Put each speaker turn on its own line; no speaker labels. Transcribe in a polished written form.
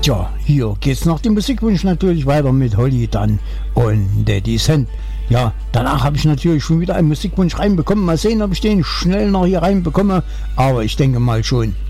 Tja, hier geht's nach dem Musikwunsch natürlich weiter mit Holly dann und Daddy Cent. Ja, danach habe ich natürlich schon wieder einen Musikwunsch reinbekommen. Mal sehen, ob ich den schnell noch hier reinbekomme. Aber ich denke mal schon.